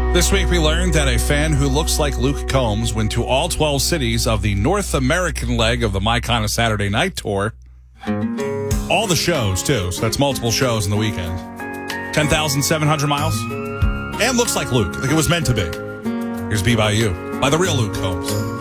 This week we learned that a fan who looks like Luke Combs went to all 12 cities of the North American leg of the My Kind of Saturday Night Tour. All the shows, too, so that's multiple shows in the weekend. 10,700 miles. And looks like Luke, like it was meant to be. Here's Be By You by the real Luke Combs.